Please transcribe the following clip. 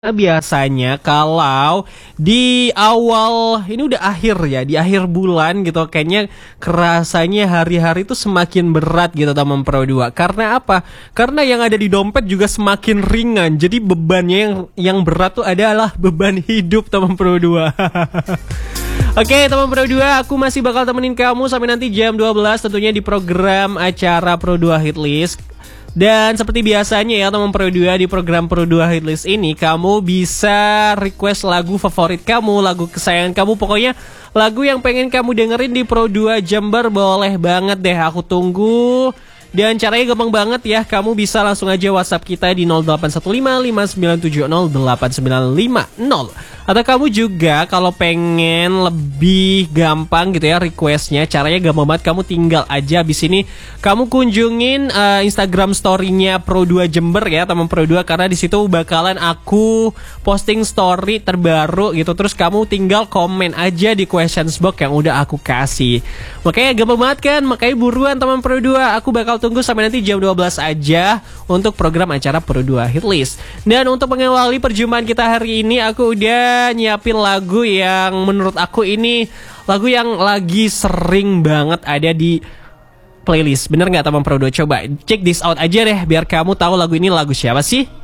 Biasanya kalau di awal ini udah akhir ya, di akhir bulan gitu, kayaknya kerasanya hari-hari itu semakin berat gitu teman Pro 2. Karena apa? Karena yang ada di dompet juga semakin ringan. Jadi bebannya yang berat tuh adalah beban hidup teman Pro 2. Oke teman Pro 2, aku masih bakal temenin kamu sampai nanti jam 12 tentunya di program acara Pro 2 Hitlist. Dan seperti biasanya ya teman Pro 2, di program Pro 2 Hitlist ini kamu bisa request lagu favorit kamu, lagu kesayangan kamu, pokoknya lagu yang pengen kamu dengerin di Pro 2 Jember boleh banget deh, aku tunggu. Dan caranya gampang banget ya, kamu bisa langsung aja WhatsApp kita di 081559708950. Atau kamu juga kalau pengen lebih gampang gitu ya requestnya, caranya gampang banget, kamu tinggal aja abis ini kamu kunjungin Instagram story-nya Pro 2 Jember ya teman Pro 2, karena di situ bakalan aku posting story terbaru gitu. Terus kamu tinggal komen aja di questions box yang udah aku kasih. Makanya gampang banget kan, makanya buruan teman Pro 2, aku bakal tunggu sampai nanti jam 12 aja untuk program acara Pro 2 Hitlist. Dan untuk mengawali perjumpaan kita hari ini, aku udah nyiapin lagu yang menurut aku ini lagu yang lagi sering banget ada di playlist. Bener gak teman Pro 2? Coba check this out aja deh biar kamu tahu lagu ini lagu siapa sih.